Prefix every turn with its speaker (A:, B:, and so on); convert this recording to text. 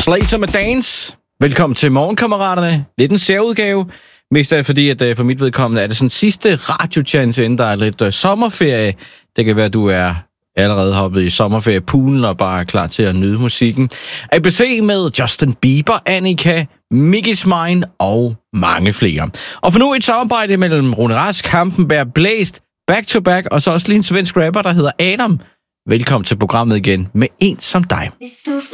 A: Slater med Dance. Velkommen til Morgenkammeraterne. Lidt en særudgave. Mest af fordi, at for mit vedkommende er det sådan sidste radiochance, inden der er lidt sommerferie. Det kan være, at du er allerede hoppet i sommerferiepoolen og bare er klar til at nyde musikken. ABC med Justin Bieber, Annika, Mickey's Mine og mange flere. Og for nu et samarbejde mellem Rune Rask, Hampenberg, Blæst, Back to Back og så også lige en svensk rapper, der hedder Adam. Velkommen til programmet igen med en som dig.
B: Hvis du